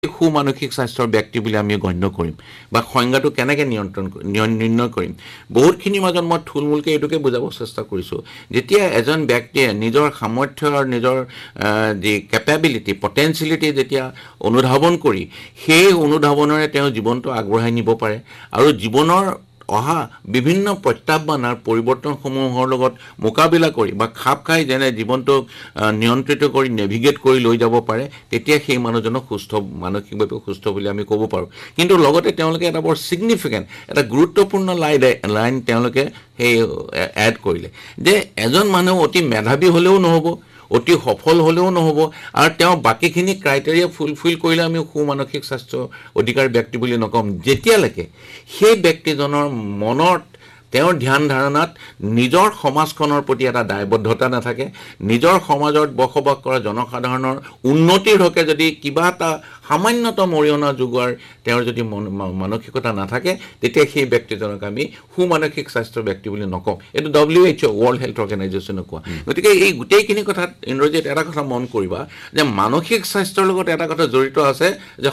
সুমানসিক স্বাস্থ্যৰ ব্যক্তি বুলি আমি গণ্য কৰিম বা সংজ্ঞাটো কেনেকৈ নিৰ্ণয় কৰিম বহুতখিনিৰ মাজত মই থুলমূলকৈ এইটোকে বুজাব চেষ্টা কৰিছোঁ যেতিয়া এজন ব্যক্তিয়ে নিজৰ সামৰ্থ্য আৰু নিজৰ যি কেপেবিলিটি পটেঞ্চিয়েলিটি যেতিয়া অনুধাৱন কৰি সেই অনুধাৱনেৰে তেওঁ জীৱনটো আগবঢ়াই নিব পাৰে আৰু জীৱনৰ অহা বিভিন্ন প্ৰত্যাহ্বান আৰু পৰিৱৰ্তনসমূহৰ লগত মোকাবিলা কৰি বা খাপ খাই যেনে জীৱনটোক নিয়ন্ত্ৰিত কৰি নেভিগেট কৰি লৈ যাব পাৰে তেতিয়া সেই মানুহজনক সুস্থ মানসিকভাৱে সুস্থ বুলি আমি ক'ব পাৰোঁ কিন্তু লগতে তেওঁলোকে এটা বৰ ছিগনিফিকেণ্ট এটা গুৰুত্বপূৰ্ণ লাইন তেওঁলোকে সেই এড কৰিলে যে এজন মানুহ অতি মেধাৱী হ'লেও নহ'ব অতি সফল হ'লেও নহ'ব আৰু তেওঁ বাকীখিনি ক্ৰাইটেৰিয়া ফুলফিল কৰিলে আমি সুমানসিক স্বাস্থ্য অধিকাৰ ব্যক্তি বুলি নকম যেতিয়ালৈকে সেই ব্যক্তিজনৰ মনত তেওঁৰ ধ্যান ধাৰণাত নিজৰ সমাজখনৰ প্ৰতি এটা দায়বদ্ধতা নাথাকে নিজৰ সমাজত বসবাস কৰা জনসাধাৰণৰ উন্নতিৰ হকে যদি কিবা এটা সামান্যতম অৰিহণা যোগোৱাৰ তেওঁৰ যদি মানসিকতা নাথাকে তেতিয়া সেই ব্যক্তিজনক আমি সুমানসিক স্বাস্থ্যৰ ব্যক্তি বুলি নকওঁ এইটো WHO ৱৰ্ল্ড হেল্থ অৰ্গেনাইজেশ্যনে কোৱা গতিকে এই গোটেইখিনি কথাত ইংৰাজীত এটা কথা মন কৰিবা যে মানসিক স্বাস্থ্যৰ লগত এটা কথা জড়িত আছে যে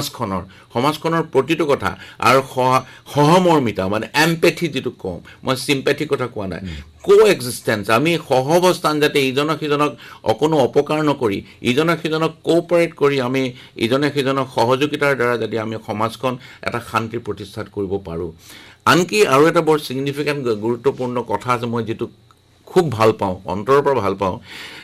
সমাজখনৰ প্ৰতিটো কথা আৰু সহমৰ্মিতা মানে এম্পেথি যিটো কওঁ মই চিম্পেথি কথা কোৱা নাই কোএক্সিষ্টেন্স আমি সহৱস্থান যাতে ইজনক সিজনক অকণো অপকাৰ নকৰি ইজনক সিজনক কোঅপাৰেট কৰি আমি ইজনে সিজনক সহযোগিতাৰ দ্বাৰা যদি আমি সমাজখন এটা শান্তি প্ৰতিষ্ঠাত কৰিব পাৰোঁ আনকি আৰু এটা বৰ ছিগনিফিকেণ্ট গুৰুত্বপূৰ্ণ কথা আছে মই যিটো খুব ভাল পাওঁ অন্তৰৰ পৰা ভাল পাওঁ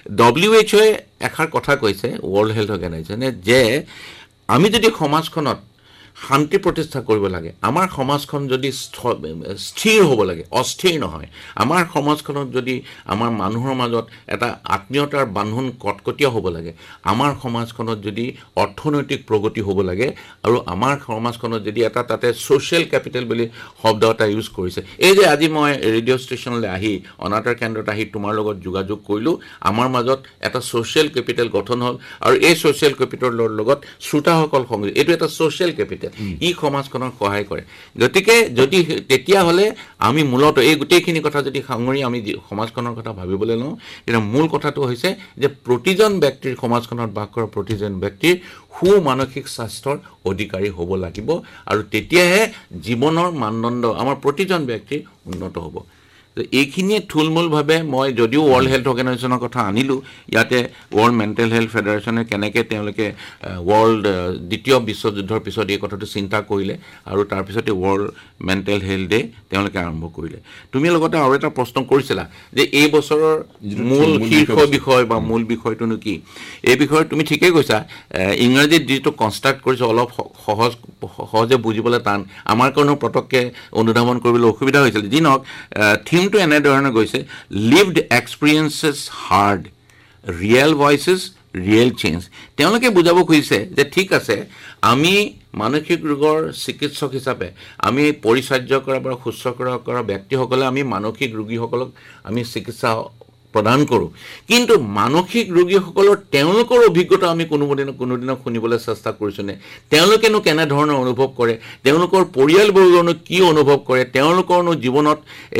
WHO এষাৰ কথা কৈছে ৱৰ্ল্ড হেল্থ অৰ্গেনাইজেশ্যনে যে আমি যদি সমাজখনত শান্তি প্ৰতিষ্ঠা কৰিব লাগে আমাৰ সমাজখন যদি স্থিৰ হ'ব লাগে অস্থিৰ নহয় আমাৰ সমাজখনত যদি আমাৰ মানুহৰ মাজত এটা আত্মীয়তাৰ বান্ধোন কটকটীয়া হ'ব লাগে আমাৰ সমাজখনত যদি অৰ্থনৈতিক প্ৰগতি হ'ব লাগে আৰু আমাৰ সমাজখনত যদি এটা তাতে ছ'চিয়েল কেপিটেল বুলি শব্দ এটা ইউজ কৰিছে এই যে আজি মই ৰেডিঅ' ষ্টেচনলৈ আহি অনাতাঁৰ কেন্দ্ৰত আহি তোমাৰ লগত যোগাযোগ কৰিলোঁ আমাৰ মাজত এটা ছ'চিয়েল কেপিটেল গঠন হ'ল আৰু এই ছ'চিয়েল কেপিটেলৰ লগত শ্ৰোতাসকল সংযোগ এইটো এটা ছ'চিয়েল কেপিটেল ই সমাজখনক সহায় কৰে গতিকে যদি তেতিয়াহ'লে আমি মূলত এই গোটেইখিনি কথা যদি সাঙুৰি আমি সমাজখনৰ কথা ভাবিবলৈ লওঁ তেতিয়া মূল কথাটো হৈছে যে প্ৰতিজন ব্যক্তিৰ সমাজখনত বাস কৰা প্ৰতিজন ব্যক্তিৰ সুমানসিক স্বাস্থ্যৰ অধিকাৰী হ'ব লাগিব আৰু তেতিয়াহে জীৱনৰ মানদণ্ড আমাৰ প্ৰতিজন ব্যক্তিৰ উন্নত হ'ব এইখিনিয়ে থুলমূলভাৱে মই যদিও ৱৰ্ল্ড হেল্থ অৰ্গেনাইজেশ্যনৰ কথা আনিলোঁ ইয়াতে ৱৰ্ল্ড মেণ্টেল হেল্থ ফেডাৰেশ্যনে কেনেকৈ তেওঁলোকে ৱৰ্ল্ড দ্বিতীয় বিশ্বযুদ্ধৰ পিছত এই কথাটো চিন্তা কৰিলে আৰু তাৰপিছতে ৱৰ্ল্ড মেণ্টেল হেল্থ ডে তেওঁলোকে আৰম্ভ কৰিলে তুমি লগতে আৰু এটা প্ৰশ্ন কৰিছিলা যে এই বছৰৰ মূল শীৰ্ষ বিষয় বা মূল বিষয়টোনো কি এই বিষয়ে তুমি ঠিকেই কৈছা ইংৰাজীত যিটো কনষ্ট্ৰাক্ট কৰিছে অলপ সহজে বুজিবলৈ টান আমাৰ কাৰণেও পটককৈ অনুধাৱন কৰিবলৈ অসুবিধা হৈছিল যি নহওক থিমটো এনেধৰণে গৈছে lived experiences hard real ভইচেছ real change তেওঁলোকে বুজাব খুজিছে যে ঠিক আছে আমি মানসিক ৰোগৰ চিকিৎসক হিচাপে আমি পৰিচৰ্য কৰা বা শুশ্ৰূষা কৰা ব্যক্তিসকলে আমি মানসিক ৰোগীসকলক আমি চিকিৎসা প্ৰদান কৰোঁ কিন্তু মানসিক ৰোগীসকলৰ তেওঁলোকৰ অভিজ্ঞতা আমি কোনোদিনক শুনিবলৈ চেষ্টা কৰিছোঁনে তেওঁলোকেনো কেনেধৰণৰ অনুভৱ কৰে তেওঁলোকৰ পৰিয়ালবৰ্গনো কি অনুভৱ কৰে তেওঁলোকৰনো জীৱনত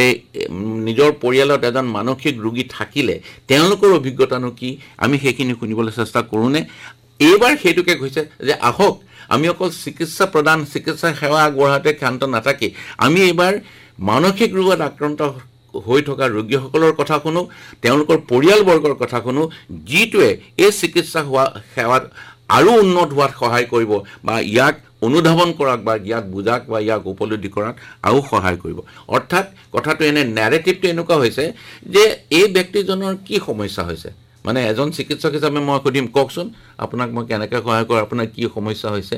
নিজৰ পৰিয়ালত এজন মানসিক ৰোগী থাকিলে তেওঁলোকৰ অভিজ্ঞতানো কি আমি সেইখিনি শুনিবলৈ চেষ্টা কৰোঁনে এইবাৰ সেইটোকে কৈছে যে আহক আমি অকল চিকিৎসা সেৱা আগবঢ়াতে ক্ষান্ত নাথাকি আমি এইবাৰ মানসিক ৰোগত আক্ৰান্ত হৈ থকা ৰোগীসকলৰ কথা শুনো তেওঁলোকৰ পৰিয়ালবৰ্গৰ কথা শুনো যিটোৱে এই চিকিৎসা সেৱাত আৰু উন্নত হোৱাত সহায় কৰিব বা ইয়াক অনুধাৱন কৰাক বা ইয়াক বুজাক বা ইয়াক উপলব্ধি কৰাত আৰু সহায় কৰিব অৰ্থাৎ কথাটো এনে নেৰেটিভটো এনেকুৱা হৈছে যে এই ব্যক্তিজনৰ কি সমস্যা হৈছে মানে এজন চিকিৎসক হিচাপে মই সুধিম কওকচোন আপোনাক মই কেনেকৈ সহায় কৰোঁ আপোনাৰ কি সমস্যা হৈছে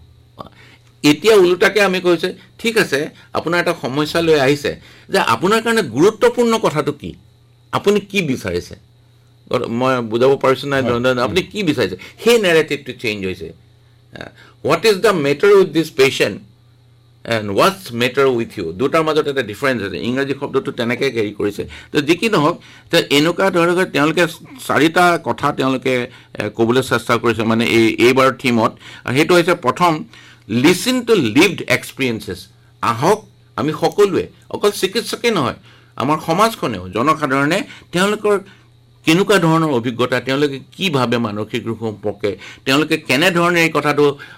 এতিয়া ওলোটাকে আমি কৈছে ঠিক আছে আপোনাৰ এটা সমস্যা লৈ আহিছে যে আপোনাৰ কাৰণে গুৰুত্বপূৰ্ণ কথাটো কি আপুনি কি বিচাৰিছে মই বুজাব পাৰিছোঁ নাই আপুনি কি বিচাৰিছে সেই নেৰেটিভটো চেঞ্জ হৈছে what is the matter with this patient and Whats matter with U দুটাৰ মাজত এটা ডিফাৰেঞ্চ আছে ইংৰাজী শব্দটো তেনেকৈ হেৰি কৰিছে তো যি কি নহওক এনেকুৱা ধৰণৰ তেওঁলোকে চাৰিটা কথা তেওঁলোকে ক'বলৈ চেষ্টা কৰিছে মানে এইবাৰৰ থিমত সেইটো হৈছে প্ৰথম লিচন টু লিভড এক্সপিৰিয়েঞ্চেছ আহক আমি সকলোৱে অকল চিকিৎসকেই নহয় আমাৰ সমাজখনেও জনসাধাৰণে তেওঁলোকৰ কেনেকুৱা ধৰণৰ অভিজ্ঞতা তেওঁলোকে কি ভাবে মানসিক ৰোগ সম্পৰ্কে তেওঁলোকে কেনে ধৰণে এই কথাটো